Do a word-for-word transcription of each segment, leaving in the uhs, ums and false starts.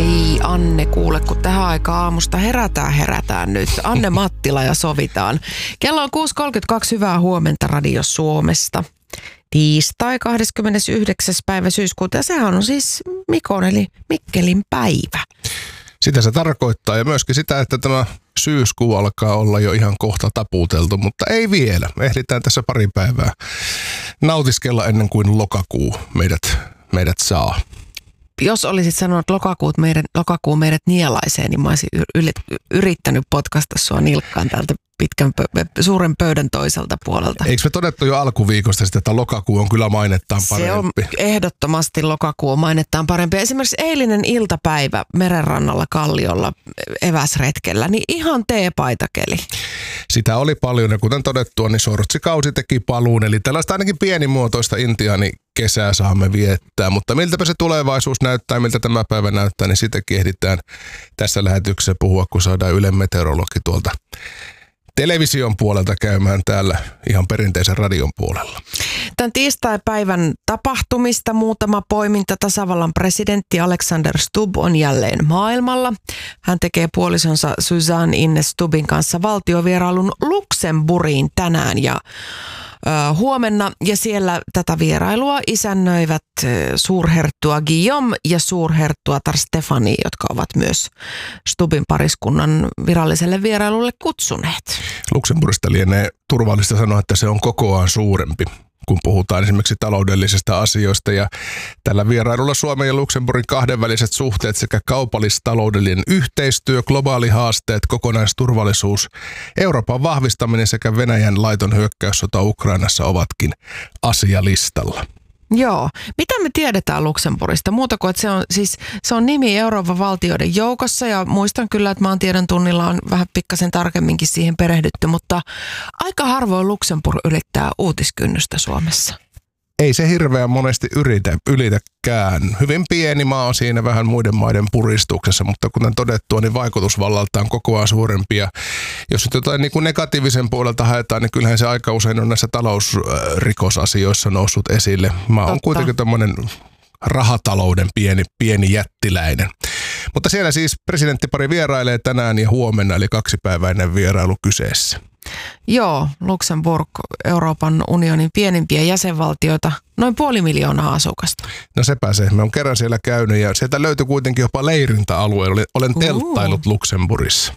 Ei Anne kuule, kun tähän aikaan aamusta herätään, herätään nyt. Anne Mattila ja sovitaan. Kello on kuusi kolmekymmentäkaksi, hyvää huomenta Radio Suomesta. Tiistai kahdeskymmenesyhdeksäs päivä syyskuuta ja sehän on siis Mikon eli Mikkelin päivä. Sitä se tarkoittaa ja myöskin sitä, että tämä syyskuu alkaa olla jo ihan kohta taputeltu, mutta ei vielä. Ehditään tässä pari päivää nautiskella ennen kuin lokakuu meidät, meidät saa. Jos olisit sanonut, että lokakuut meidät, lokakuu meidät nielaiseen, niin mä olisin yrittänyt potkasta sua nilkkaan täältä pitkän pö- suuren pöydän toiselta puolelta. Eikö me todettu jo alkuviikosta sitä, että lokakuu on kyllä mainettaan parempi? Se on ehdottomasti lokakuu on mainettaan parempi. Esimerkiksi eilinen iltapäivä merenrannalla Kalliolla eväsretkellä, niin ihan teepaitakeli. Sitä oli paljon ja kuten todettua, niin sortsikausi teki paluun. Eli tällaista ainakin pienimuotoista intiaani kesää saamme viettää. Mutta miltäpä se tulevaisuus näyttää, miltä tämä päivä näyttää, niin sitäkin ehditään tässä lähetyksessä puhua, kun saadaan Ylen meteorologi tuolta television puolelta käymään täällä ihan perinteisen radion puolella. Tämän tiistai-päivän tapahtumista muutama poiminta. Tasavallan presidentti Alexander Stubb on jälleen maailmalla. Hän tekee puolisonsa Suzanne Ines Stubbin kanssa valtiovierailun Luxemburgiin tänään ja ö, huomenna. Ja siellä tätä vierailua isännöivät suurherttua Guillaume ja suurherttuatar Stefani, jotka ovat myös Stubbin pariskunnan viralliselle vierailulle kutsuneet. Luxemburgista lienee turvallista sanoa, että se on kokoaan suurempi, kun puhutaan esimerkiksi taloudellisista asioista. Ja tällä vierailulla Suomen ja Luxemburgin kahdenväliset suhteet sekä kaupallis-taloudellinen yhteistyö, globaali haasteet, kokonaisturvallisuus, Euroopan vahvistaminen sekä Venäjän laiton hyökkäyssota Ukrainassa ovatkin asialistalla. Joo. Mitä me tiedetään Luxemburgista? Muuta kuin, että se on, siis, se on nimi Euroopan valtioiden joukossa ja muistan kyllä, että maantiedon tunnilla on vähän pikkasen tarkemminkin siihen perehdytty, mutta aika harvoin Luxemburg ylittää uutiskynnystä Suomessa. Ei se hirveän monesti yritä, ylitäkään. Hyvin pieni maa on siinä vähän muiden maiden puristuksessa, mutta kuten todettua, niin vaikutusvallaltaan kokoaan suurempi. Ja jos nyt jotain niin kuin negatiivisen puolelta haetaan, niin kyllähän se aika usein on näissä talousrikosasioissa noussut esille. Maa on kuitenkin tämmöinen rahatalouden pieni, pieni jättiläinen. Mutta siellä siis presidenttipari vierailee tänään ja huomenna, eli kaksipäiväinen vierailu kyseessä. Joo, Luxemburg, Euroopan unionin pienimpiä jäsenvaltioita, noin puoli miljoonaa asukasta. No sepä se. Me on kerran siellä käynyt ja sieltä löytyi kuitenkin jopa leirintäalueella. Olen telttailut Luxemburgissa.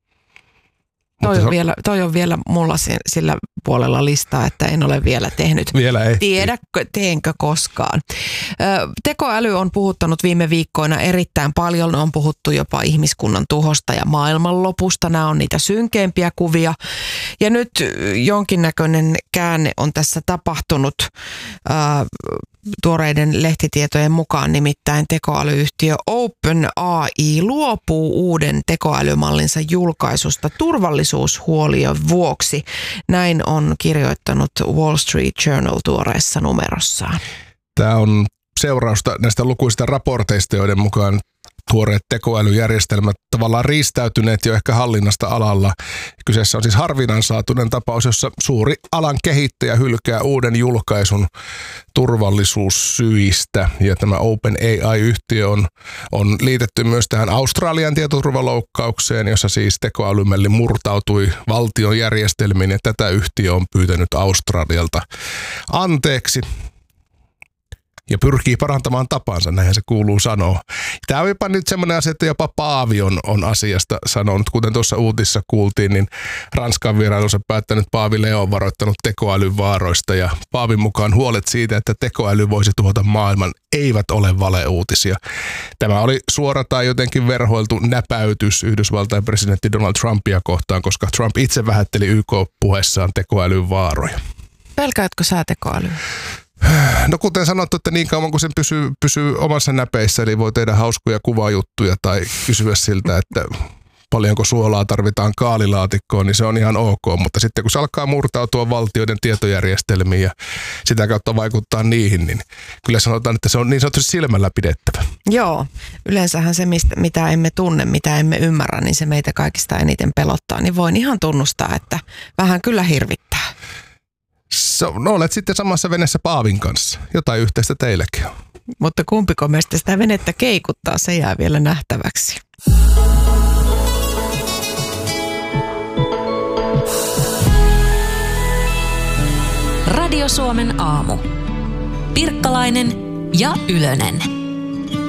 Toi on, on, vielä, toi on vielä mulla sillä puolella listaa, että en ole vielä tehnyt. Vielä ehtii. Tiedäkö, teenkö koskaan. Tekoäly on puhuttanut viime viikkoina erittäin paljon. On puhuttu jopa ihmiskunnan tuhosta ja maailmanlopusta. Nämä on niitä synkeimpiä kuvia. Ja nyt jonkinnäköinen käänne on tässä tapahtunut. Tuoreiden lehtitietojen mukaan nimittäin tekoälyyhtiö OpenAI luopuu uuden tekoälymallinsa julkaisusta turvallisuushuolien vuoksi. Näin on kirjoittanut Wall Street Journal tuoreessa numerossaan. Tämä on seurausta näistä lukuisista raporteista, joiden mukaan tuoreet tekoälyjärjestelmät tavallaan riistäytyneet jo ehkä hallinnasta alalla. Kyseessä on siis harvinainsaatuinen tapaus, jossa suuri alan kehittäjä hylkää uuden julkaisun turvallisuussyistä. Ja tämä OpenAI-yhtiö on, on liitetty myös tähän Australian tietoturvaloukkaukseen, jossa siis tekoälymelli murtautui valtion järjestelmiin ja tätä yhtiö on pyytänyt Australialta anteeksi. Ja pyrkii parantamaan tapansa, näinhän se kuuluu sanoa. Tämä on jopa nyt semmoinen asia, että jopa Paavi on, on asiasta sanonut. Kuten tuossa uutissa kuultiin, niin Ranskan vierailussa päättänyt Paavi Leo on varoittanut tekoälyn vaaroista. Ja Paavin mukaan huolet siitä, että tekoäly voisi tuhota maailman, eivät ole valeuutisia. Tämä oli suora tai jotenkin verhoiltu näpäytys Yhdysvaltain presidentti Donald Trumpia kohtaan, koska Trump itse vähätteli Y K-puheessaan tekoälyn vaaroja. Pelkäätkö sä tekoälyä? No kuten sanottu, että niin kauan kuin se pysyy, pysyy omassa näpeissä, eli voi tehdä hauskoja kuvajuttuja tai kysyä siltä, että paljonko suolaa tarvitaan kaalilaatikkoon, niin se on ihan ok. Mutta sitten kun se alkaa murtautua valtioiden tietojärjestelmiin ja sitä kautta vaikuttaa niihin, niin kyllä sanotaan, että se on niin sanotusti silmällä pidettävä. Joo, yleensähän se, mistä, mitä emme tunne, mitä emme ymmärrä, niin se meitä kaikista eniten pelottaa. Niin voin ihan tunnustaa, että vähän kyllä hirvittää. So, no olet sitten samassa veneessä Paavin kanssa. Jotain yhteistä teillekin on. Mutta kumpiko meistä sitä venettä keikuttaa, se jää vielä nähtäväksi. Radio Suomen aamu. Pirkkalainen ja Ylönen.